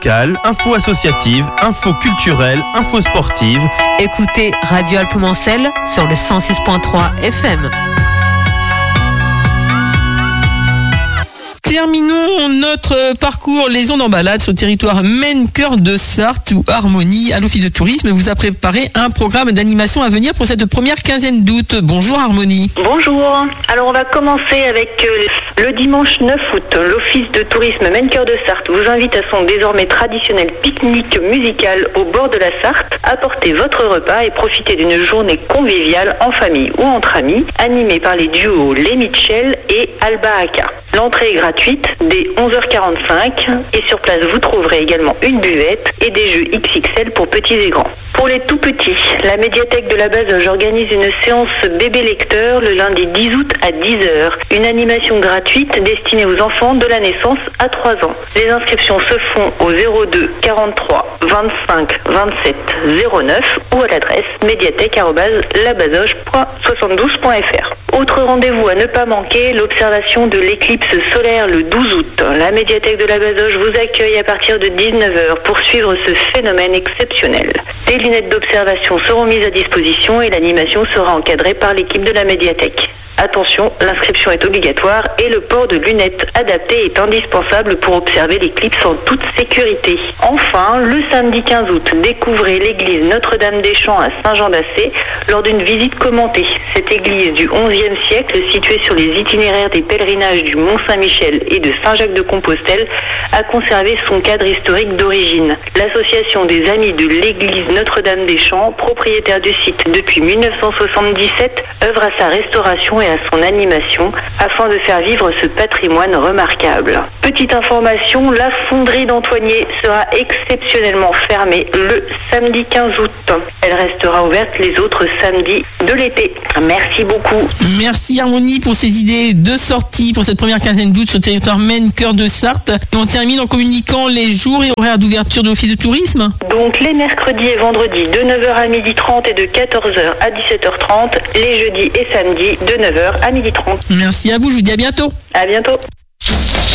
Info associative, info culturelle, info sportive. Écoutez Radio Alpes-Mancel sur le 106.3 FM. Terminons notre parcours Les Ondes en balade sur le territoire Maine-Cœur de Sarthe où Harmonie, à l'Office de tourisme, vous a préparé un programme d'animation à venir pour cette première quinzaine d'août. Bonjour Harmonie. Bonjour. Alors on va commencer avec le dimanche 9 août. L'Office de tourisme Maine-Cœur de Sarthe vous invite à son désormais traditionnel pique-nique musical au bord de la Sarthe. Apportez votre repas et profitez d'une journée conviviale en famille ou entre amis, animée par les duos Les Mitchell et Alba Aka. L'entrée est gratuite dès 11h45 et sur place vous trouverez également une buvette et des jeux XXL pour petits et grands. Pour les tout petits, la médiathèque de la Bazoge organise une séance bébé lecteur le lundi 10 août à 10h. Une animation gratuite destinée aux enfants de la naissance à 3 ans. Les inscriptions se font au 02 43 25 27 09 ou à l'adresse médiathèque@labazoge.72.fr. Autre rendez-vous à ne pas manquer, l'observation de l'éclipse solaire le 12 août. La médiathèque de la Bazoge vous accueille à partir de 19h pour suivre ce phénomène exceptionnel. Des lunettes d'observation seront mises à disposition et l'animation sera encadrée par l'équipe de la médiathèque. Attention, l'inscription est obligatoire et le port de lunettes adaptées est indispensable pour observer l'éclipse en toute sécurité. Enfin, le samedi 15 août, découvrez l'église Notre-Dame-des-Champs à Saint-Jean-d'Assé lors d'une visite commentée. Cette église du XIe siècle, située sur les itinéraires des pèlerinages du Mont-Saint-Michel et de Saint-Jacques-de-Compostelle, a conservé son cadre historique d'origine. L'association des Amis de l'église Notre-Dame-des-Champs, propriétaire du site depuis 1977, œuvre à sa restauration et à son animation afin de faire vivre ce patrimoine remarquable. Petite information, la fonderie d'Antoigné sera exceptionnellement fermée le samedi 15 août. Elle restera ouverte les autres samedis de l'été. Merci beaucoup. Merci Harmonie pour ces idées de sortie pour cette première quinzaine d'août sur le territoire Maine-Cœur de Sarthe. Et on termine en communiquant les jours et horaires d'ouverture de l'Office de tourisme. Donc les mercredis et vendredis de 9h à 12h30 et de 14h à 17h30, les jeudis et samedis de 9h à 12h30. Merci à vous, je vous dis à bientôt. À bientôt.